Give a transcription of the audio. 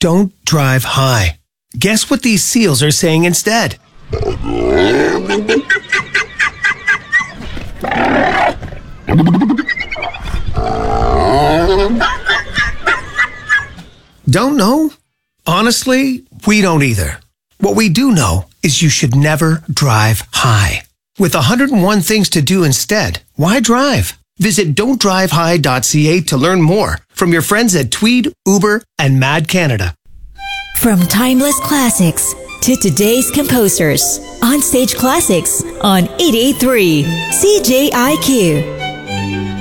don't drive high. Guess what these seals are saying instead? Don't know? Honestly, we don't either. What we do know is you should never drive high. With 101 things to do instead, why drive? Visit don'tdrivehigh.ca to learn more from your friends at Tweed, Uber, and Mad Canada. From timeless classics to today's composers, On Stage Classics on 88.3 CJIQ.